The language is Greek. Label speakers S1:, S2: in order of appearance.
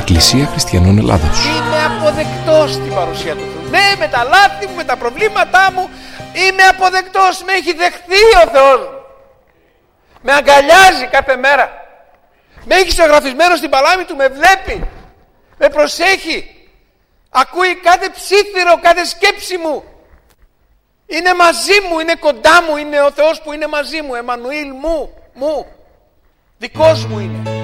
S1: Εκκλησία Χριστιανών Ελλάδος.
S2: Είμαι αποδεκτός στην παρουσία του Θεού. Ναι, με τα λάθη μου, με τα προβλήματά μου, είμαι αποδεκτός. Με έχει δεχθεί ο Θεός. Με αγκαλιάζει κάθε μέρα. Με έχει ζωγραφισμένο στην παλάμη του, με βλέπει. Με προσέχει. Ακούει κάθε ψίθυρο, κάθε σκέψη μου. Είναι μαζί μου, είναι κοντά μου, είναι ο Θεός που είναι μαζί μου. Εμμανουήλ μου, δικός μου είναι.